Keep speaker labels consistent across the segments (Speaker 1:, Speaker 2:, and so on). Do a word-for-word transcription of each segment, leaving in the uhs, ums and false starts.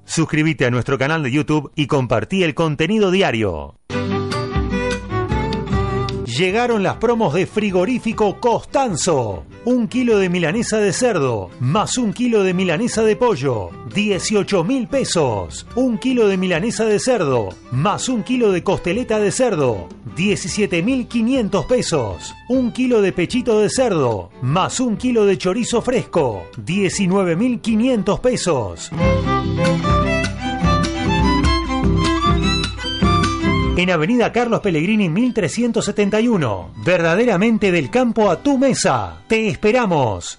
Speaker 1: Suscríbete a nuestro canal de YouTube y compartí el contenido diario. Llegaron las promos de Frigorífico Costanzo. Un kilo de milanesa de cerdo, más un kilo de milanesa de pollo, dieciocho mil pesos. Un kilo de milanesa de cerdo, más un kilo de costeleta de cerdo, diecisiete mil quinientos pesos. Un kilo de pechito de cerdo, más un kilo de chorizo fresco, diecinueve mil quinientos pesos. En Avenida Carlos Pellegrini mil trescientos setenta y uno. Verdaderamente del campo a tu mesa. ¡Te esperamos!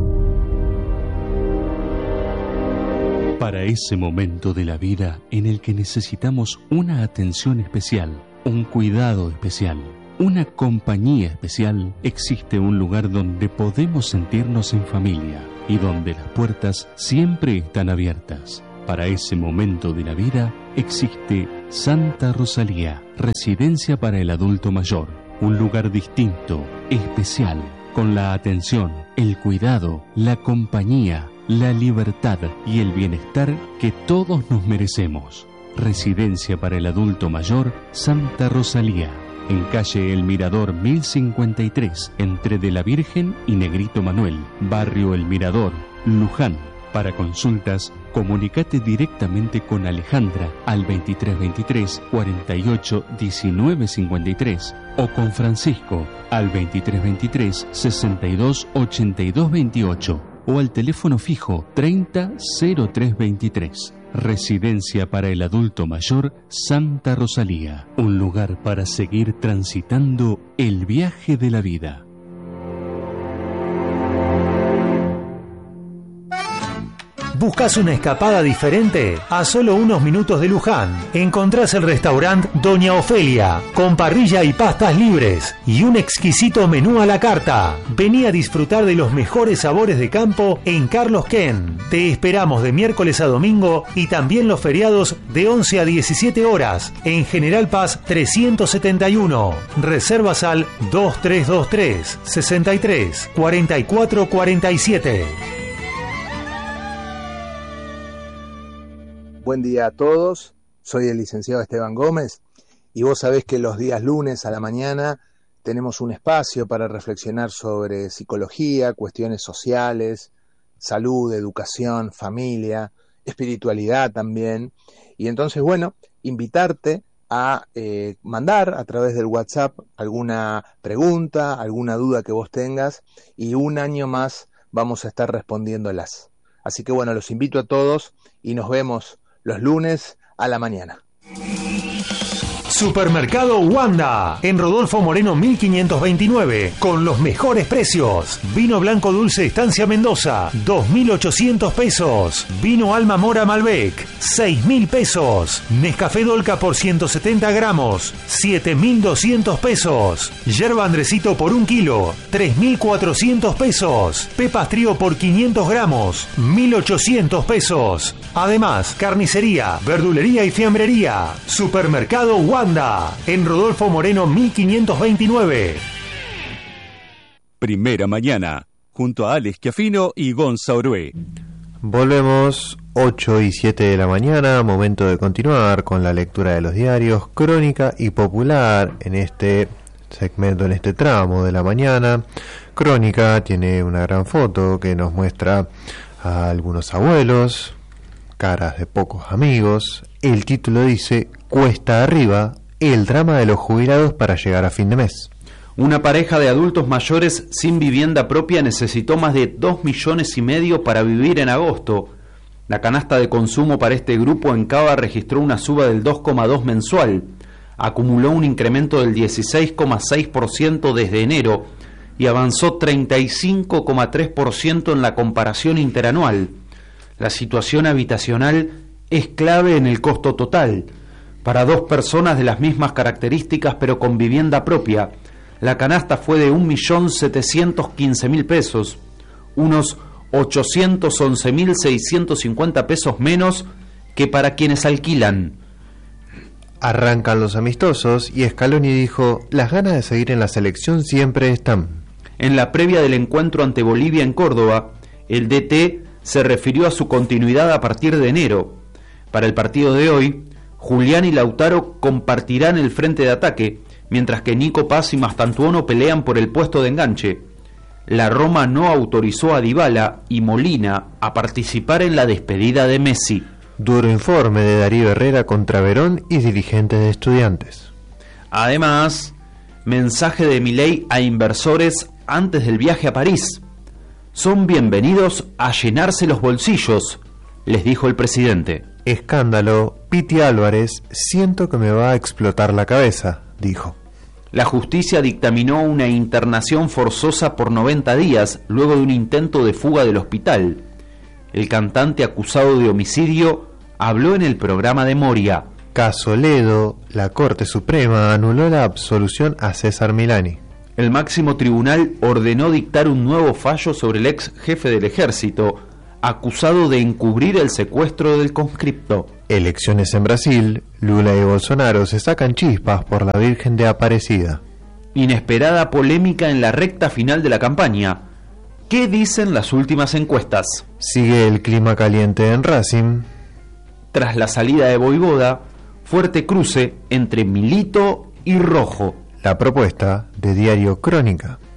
Speaker 2: Para ese momento de la vida en el que necesitamos una atención especial, un cuidado especial, una compañía especial, existe un lugar donde podemos sentirnos en familia y donde las puertas siempre están abiertas. Para ese momento de la vida existe Santa Rosalía, residencia para el adulto mayor. Un lugar distinto, especial, con la atención, el cuidado, la compañía, la libertad y el bienestar que todos nos merecemos. Residencia para el adulto mayor, Santa Rosalía, en calle El Mirador mil cincuenta y tres, entre De la Virgen y Negrito Manuel, barrio El Mirador, Luján. Para consultas, comunicate directamente con Alejandra al veintitrés veintitrés cuarenta y ocho diecinueve cincuenta y tres o con Francisco al veintitrés veintitrés sesenta y dos ochenta y dos veintiocho o al teléfono fijo treinta cero tres veintitrés. Residencia para el adulto mayor Santa Rosalía, un lugar para seguir transitando el viaje de la vida.
Speaker 1: ¿Buscas una escapada diferente? A solo unos minutos de Luján, encontrás el restaurante Doña Ofelia, con parrilla y pastas libres y un exquisito menú a la carta. Vení a disfrutar de los mejores sabores de campo en Carlos Ken. Te esperamos de miércoles a domingo y también los feriados de once a diecisiete horas en General Paz trescientos setenta y uno. Reservas al dos tres dos tres, sesenta y tres, cuarenta y cuatro cuarenta y siete.
Speaker 3: Buen día a todos, soy el licenciado Esteban Gómez y vos sabés que los días lunes a la mañana tenemos un espacio para reflexionar sobre psicología, cuestiones sociales, salud, educación, familia, espiritualidad también. Y entonces, bueno, invitarte a eh, mandar a través del WhatsApp alguna pregunta, alguna duda que vos tengas y un año más vamos a estar respondiéndolas. Así que bueno, los invito a todos y nos vemos los lunes a la mañana.
Speaker 1: Supermercado Wanda, en Rodolfo Moreno mil quinientos veintinueve, con los mejores precios. Vino blanco dulce Estancia Mendoza, dos mil ochocientos pesos. Vino Alma Mora Malbec, seis mil pesos. Nescafé Dolca por ciento setenta gramos, siete mil doscientos pesos. Yerba Andresito por un kilo, tres mil cuatrocientos pesos. Pepas Trío por quinientos gramos, mil ochocientos pesos. Además, carnicería, verdulería y fiambrería. Supermercado Wanda, en Rodolfo Moreno mil quinientos veintinueve.
Speaker 2: Primera mañana, junto a Alex Chiafino y Gonza Orué.
Speaker 4: Volvemos, ocho y siete de la mañana, momento de continuar con la lectura de los diarios, Crónica y Popular, en este segmento, en este tramo de la mañana. Crónica tiene una gran foto que nos muestra a algunos abuelos, caras de pocos amigos. El título dice: Cuesta arriba, el drama de los jubilados para llegar a fin de mes.
Speaker 5: Una pareja de adultos mayores sin vivienda propia necesitó más de dos millones y medio para vivir en agosto. La canasta de consumo para este grupo en Cava registró una suba del dos coma dos mensual. Acumuló un incremento del dieciséis coma seis por ciento desde enero y avanzó treinta y cinco coma tres por ciento en la comparación interanual. La situación habitacional es clave en el costo total. Para dos personas de las mismas características pero con vivienda propia, la canasta fue de un millón setecientos quince mil pesos, unos ochocientos once mil seiscientos cincuenta pesos menos que para quienes alquilan.
Speaker 4: Arrancan los amistosos y Scaloni dijo: las ganas de seguir en la selección siempre están.
Speaker 5: En la previa del encuentro ante Bolivia en Córdoba, el D T se refirió a su continuidad a partir de enero. Para el partido de hoy, Julián y Lautaro compartirán el frente de ataque, mientras que Nico Paz y Mastantuono pelean por el puesto de enganche. La Roma no autorizó a Dybala y Molina a participar en la despedida de Messi.
Speaker 4: Duro informe de Darío Herrera contra Verón y dirigentes de Estudiantes.
Speaker 5: Además, mensaje de Milei a inversores antes del viaje a París. Son bienvenidos a llenarse los bolsillos, les dijo el presidente.
Speaker 4: Escándalo, Piti Álvarez, siento que me va a explotar la cabeza, dijo.
Speaker 5: La justicia dictaminó una internación forzosa por noventa días luego de un intento de fuga del hospital. El cantante acusado de homicidio habló en el programa de Moria.
Speaker 4: Caso Ledo, la Corte Suprema anuló la absolución a César Milani.
Speaker 5: El máximo tribunal ordenó dictar un nuevo fallo sobre el ex jefe del ejército, acusado de encubrir el secuestro del conscripto.
Speaker 4: Elecciones en Brasil, Lula y Bolsonaro se sacan chispas por la Virgen de Aparecida.
Speaker 5: Inesperada polémica en la recta final de la campaña. ¿Qué dicen las últimas encuestas?
Speaker 4: Sigue el clima caliente en Racing.
Speaker 5: Tras la salida de Vojvoda, fuerte cruce entre Milito y Rojo.
Speaker 4: La propuesta de Diario Crónica.